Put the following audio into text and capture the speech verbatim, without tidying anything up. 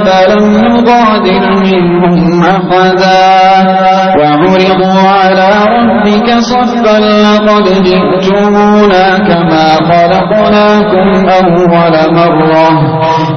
فلم نغادر منهم أحدا وعرضوا على ربك صفا لقد جئتمونا كما خلقناكم أول مرة